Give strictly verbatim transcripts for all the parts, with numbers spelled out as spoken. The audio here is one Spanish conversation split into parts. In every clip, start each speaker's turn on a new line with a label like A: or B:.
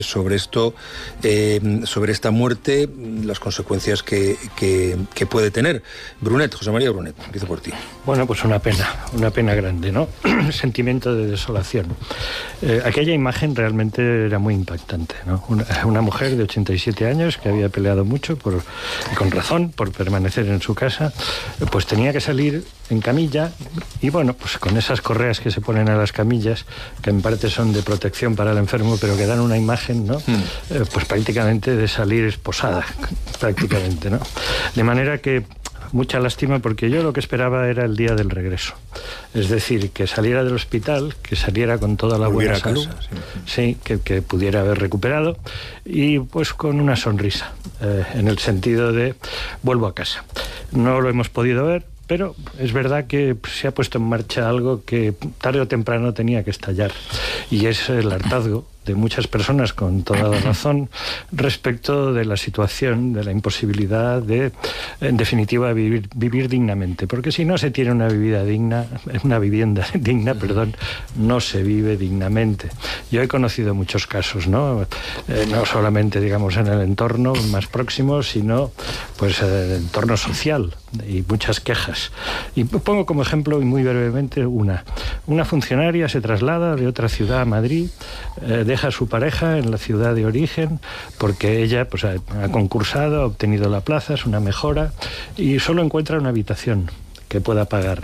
A: sobre esto, eh, sobre esta muerte, las consecuencias que, que, que puede tener. Brunet, José María Brunet, empiezo por ti.
B: Bueno, pues una pena, una pena grande, ¿no? Sentimiento de desolación. Eh, aquella imagen realmente era muy impactante, ¿no? Una, una mujer de ochenta y siete años que había peleado mucho, por, y con razón, por permanecer en su casa, pues tenía que salir en camilla y, bueno, pues con esas correas que se ponen a las camillas, que en parte son de protección para el enfermo, pero que dan una imagen, ¿no? Mm. Eh, pues prácticamente de salir esposada, prácticamente, ¿no? De manera que mucha lástima, porque yo lo que esperaba era el día del regreso. Es decir, que saliera del hospital, que saliera con toda la buena salud, casa, sí, sí que, que pudiera haber recuperado, y pues con una sonrisa, eh, en el sentido de vuelvo a casa. No lo hemos podido ver, pero es verdad que se ha puesto en marcha algo que tarde o temprano tenía que estallar, y es el hartazgo de muchas personas, con toda la razón, respecto de la situación, de la imposibilidad de, en definitiva, vivir, vivir dignamente. Porque si no se tiene una vivienda digna, una vivienda digna, perdón, no se vive dignamente. Yo he conocido muchos casos, ¿no? Eh, no solamente, digamos, en el entorno más próximo, sino pues en el entorno social, y muchas quejas. Y pongo como ejemplo, y muy brevemente, una. Una funcionaria se traslada de otra ciudad a Madrid, eh, deja a su pareja en la ciudad de origen porque ella pues, ha, ha concursado, ha obtenido la plaza, es una mejora, y solo encuentra una habitación que pueda pagar.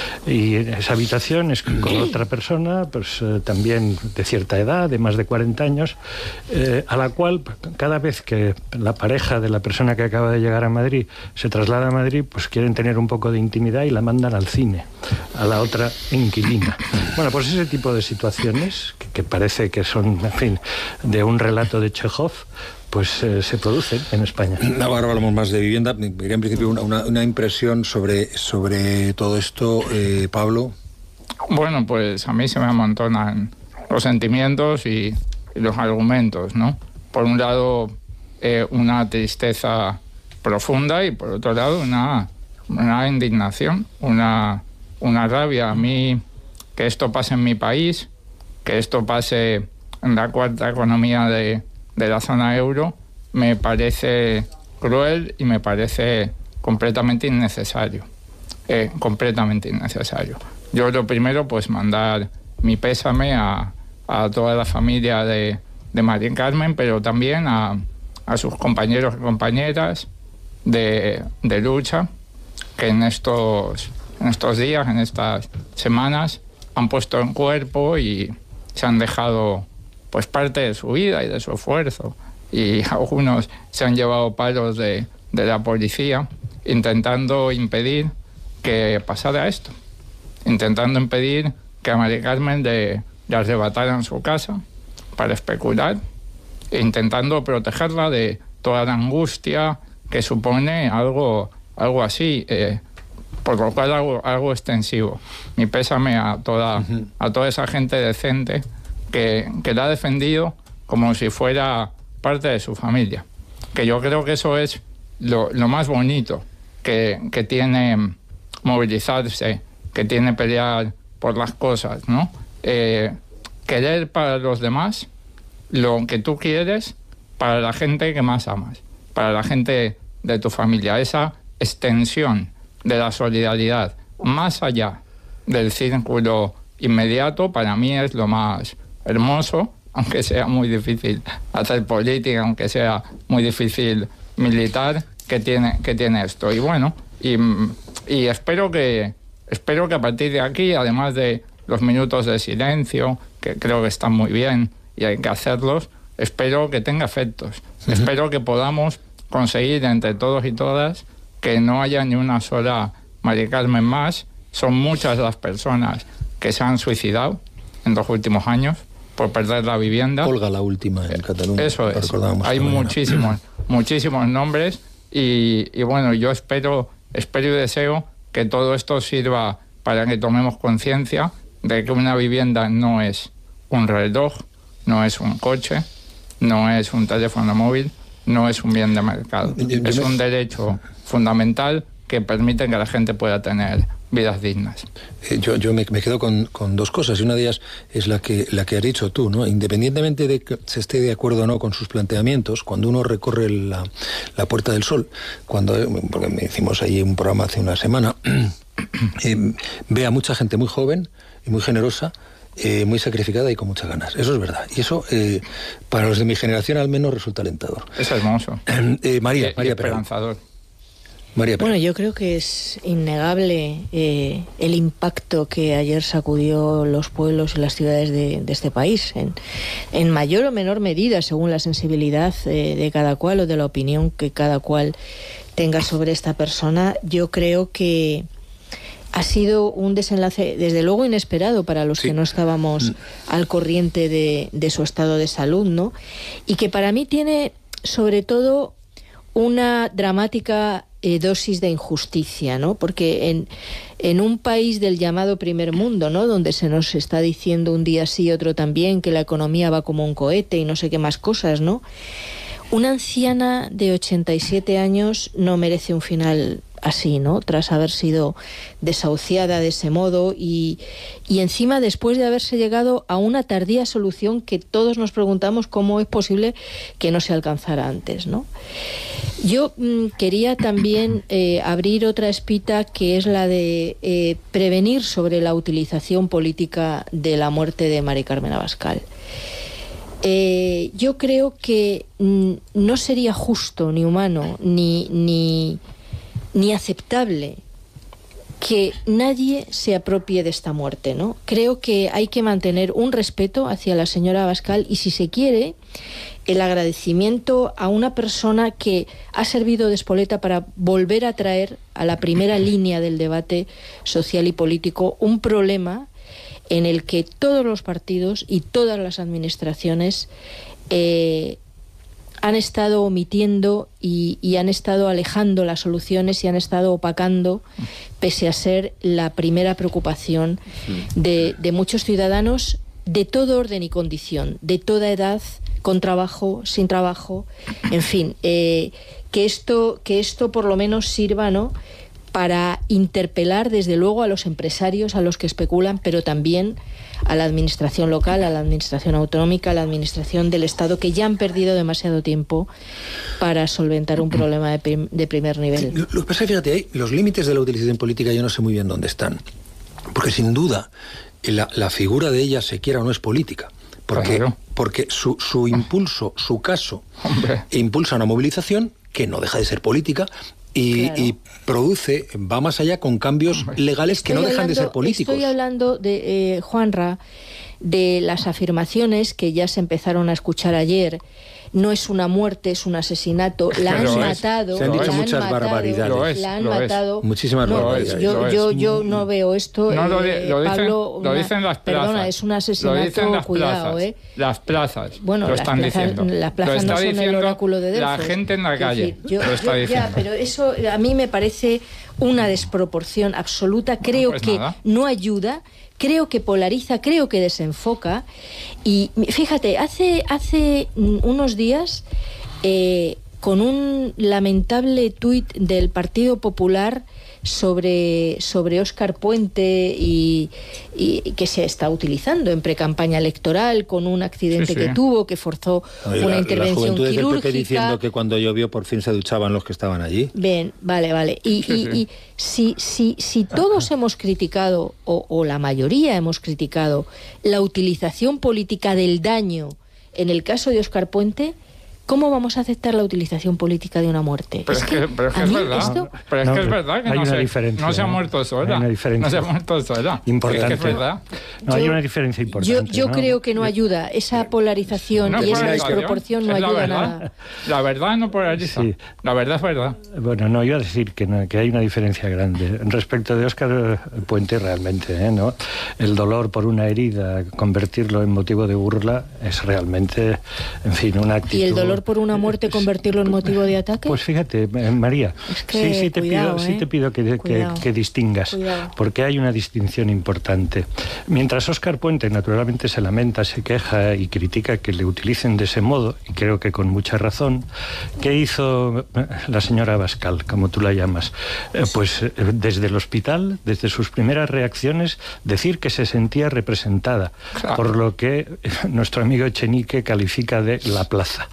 B: Y esa habitación es con otra persona, pues eh, también de cierta edad, de más de cuarenta años, eh, a la cual cada vez que la pareja de la persona que acaba de llegar a Madrid se traslada a Madrid, pues quieren tener un poco de intimidad y la mandan al cine, a la otra inquilina. Bueno, pues ese tipo de situaciones, que, que parece que son, en fin, de un relato de Chekhov, pues eh, se producen en España.
A: Ahora hablamos más de vivienda. Me quería en principio una, una, una impresión sobre, sobre todo esto, eh, Pablo.
C: Bueno, pues a mí se me amontonan los sentimientos y, y los argumentos, ¿no? Por un lado, eh, una tristeza profunda, y por otro lado, una, una indignación, una, una rabia. A mí, que esto pase en mi país, que esto pase en la cuarta economía de... de la zona euro, me parece cruel y me parece completamente innecesario. Eh, completamente innecesario. Yo lo primero, pues mandar mi pésame a, a toda la familia de, de María Carmen, pero también a, a sus compañeros y compañeras de, de lucha, que en estos, en estos días, en estas semanas, han puesto en cuerpo y se han dejado pues parte de su vida y de su esfuerzo, y algunos se han llevado palos de, de la policía intentando impedir que pasara esto, intentando impedir que a María Carmen le, le arrebataran su casa para especular, e intentando protegerla de toda la angustia que supone algo, algo así, eh, por lo cual algo, algo extensivo. Mi pésame a toda, a toda esa gente decente Que, que la ha defendido como si fuera parte de su familia. Que yo creo que eso es lo, lo más bonito que, que tiene movilizarse, que tiene pelear por las cosas, ¿no? Eh, querer para los demás lo que tú quieres para la gente que más amas, para la gente de tu familia. Esa extensión de la solidaridad más allá del círculo inmediato, para mí es lo más hermoso, aunque sea muy difícil hacer política, aunque sea muy difícil militar, que tiene, que tiene esto. Y bueno, y, y espero que espero que a partir de aquí, además de los minutos de silencio, que creo que están muy bien y hay que hacerlos, espero que tenga efectos. Uh-huh. Espero que podamos conseguir entre todos y todas que no haya ni una sola María Carmen más. Son muchas las personas que se han suicidado en los últimos años por perder la vivienda.
A: Olga, la última en Cataluña.
C: Eso es. Hay muchísimos, muchísimos nombres y, y bueno, yo espero, espero y deseo que todo esto sirva para que tomemos conciencia de que una vivienda no es un reloj, no es un coche, no es un teléfono móvil, no es un bien de mercado. Yo, yo es me... un derecho fundamental que que permiten que la gente pueda tener vidas dignas.
A: Eh, yo yo me, me quedo con, con dos cosas, y una de ellas es la que, la que has dicho tú, ¿no? Independientemente de que se esté de acuerdo o no con sus planteamientos, cuando uno recorre la, la Puerta del Sol, cuando, porque me hicimos allí un programa hace una semana, eh, ve a mucha gente muy joven y muy generosa, Eh, muy sacrificada y con muchas ganas. Eso es verdad. Y eso, eh, para los de mi generación al menos, resulta alentador.
C: Es hermoso.
A: Eh, María,
C: y,
A: María
C: y esperanzador.
A: María
D: Bueno, yo creo que es innegable eh, el impacto que ayer sacudió los pueblos y las ciudades de, de este país, en, en mayor o menor medida, según la sensibilidad eh, de cada cual o de la opinión que cada cual tenga sobre esta persona. Yo creo que ha sido un desenlace, desde luego, inesperado para los sí. que no estábamos al corriente de, de su estado de salud, ¿no? Y que para mí tiene, sobre todo, una dramática eh, dosis de injusticia, ¿no? Porque en, en un país del llamado primer mundo, ¿no?, donde se nos está diciendo un día sí, otro también, que la economía va como un cohete y no sé qué más cosas, ¿no? Una anciana de ochenta y siete años no merece un final así, ¿no?, tras haber sido desahuciada de ese modo y, y encima después de haberse llegado a una tardía solución que todos nos preguntamos cómo es posible que no se alcanzara antes, ¿no? Yo mmm, quería también eh, abrir otra espita, que es la de eh, prevenir sobre la utilización política de la muerte de Mari Carmen Abascal. Eh, yo creo que mm, no sería justo, ni humano, ni, ni, ni aceptable que nadie se apropie de esta muerte, ¿no? Creo que hay que mantener un respeto hacia la señora Abascal y, si se quiere, el agradecimiento a una persona que ha servido de espoleta para volver a traer a la primera línea del debate social y político un problema en el que todos los partidos y todas las administraciones eh, han estado omitiendo y, y han estado alejando las soluciones y han estado opacando, pese a ser la primera preocupación de, de muchos ciudadanos de todo orden y condición, de toda edad, con trabajo, sin trabajo, en fin, eh, que esto, que esto por lo menos sirva, ¿no?, para interpelar desde luego a los empresarios, a los que especulan, pero también a la administración local, a la administración autonómica, a la administración del Estado, que ya han perdido demasiado tiempo para solventar un problema de, prim de primer nivel.
A: Lo, lo que pasa es que, fíjate, ahí, los límites de la utilización política yo no sé muy bien dónde están, porque sin duda la, la figura de ella, se quiera o no, es política, porque, claro. porque su, su impulso, su caso, Hombre. impulsa una movilización que no deja de ser política. Y, claro. y produce, va más allá con cambios legales estoy que no dejan
D: hablando,
A: de ser políticos.
D: Estoy hablando, de eh, Juanra, de las afirmaciones que ya se empezaron a escuchar ayer. No es una muerte, es un asesinato. La han matado.
A: Se han dicho
D: la
A: muchas
D: han
A: barbaridades.
D: Matado,
C: es,
D: la han matado.
A: Es. Muchísimas
D: no,
A: barbaridades.
D: Yo, yo, yo no veo esto.
C: No, lo,
D: eh,
C: lo dicen,
D: Pablo,
C: lo
D: una,
C: dicen las plazas.
D: Perdona, es un asesinato,
C: lo dicen las
D: cuidado,
C: plazas,
D: ¿eh?
C: Las plazas.
D: Bueno,
C: lo
D: las
C: están
D: plazas,
C: diciendo.
D: las plazas
C: lo está
D: no son
C: diciendo
D: el oráculo de Delfos.
C: La gente en la calle.
D: Es decir, yo,
C: lo está
D: yo,
C: diciendo.
D: Ya, pero eso a mí me parece una desproporción absoluta. Creo
C: no, pues
D: que
C: nada.
D: no ayuda. Creo que polariza, creo que desenfoca. Y fíjate, hace, hace unos días, eh, con un lamentable tuit del Partido Popular sobre, sobre Óscar Puente y, y que se está utilizando en precampaña electoral, con un accidente sí, sí. que tuvo, que forzó Oye, una la, intervención
A: la
D: quirúrgica.
A: Del P P diciendo que cuando llovió por fin se duchaban los que estaban allí.
D: Bien, vale, vale. Y, sí, y, sí. y si, si, si todos hemos criticado, o, o la mayoría hemos criticado, la utilización política del daño en el caso de Óscar Puente, ¿cómo vamos a aceptar la utilización política de una muerte?
C: Pero es que, pero es, que es verdad. Esto... Pero es
B: no,
C: que es verdad que
B: hay
C: no,
B: una
C: se,
B: diferencia,
C: no se ha
B: ¿no?
C: muerto sola.
B: Hay una diferencia.
C: No se ha muerto sola.
B: Importante.
C: Es que es verdad.
B: No,
D: yo,
B: hay una diferencia importante.
D: Yo, yo
B: ¿no?
D: creo que no ayuda. Esa polarización
C: no
D: y esa
C: polarización,
D: desproporción no ayuda
C: la
D: nada.
C: La verdad no polariza. Sí. La verdad es verdad.
B: Bueno, no, iba a decir que, no, que hay una diferencia grande. Respecto de Óscar Puente, realmente, ¿eh? ¿no? El dolor por una herida, convertirlo en motivo de burla, es realmente, en fin, una actitud...
D: Y el dolor dolor por una muerte convertirlo en motivo de ataque?
B: Pues fíjate, María,
D: es que,
B: sí, sí, te
D: cuidado,
B: pido,
D: ¿eh?
B: sí te pido que, que, que distingas, cuidado. Porque hay una distinción importante. Mientras Óscar Puente naturalmente se lamenta, se queja y critica que le utilicen de ese modo, y creo que con mucha razón, ¿qué hizo la señora Abascal, como tú la llamas? Eh, pues eh, desde el hospital, desde sus primeras reacciones, decir que se sentía representada, claro. por lo que nuestro amigo Echenique califica de la plaza.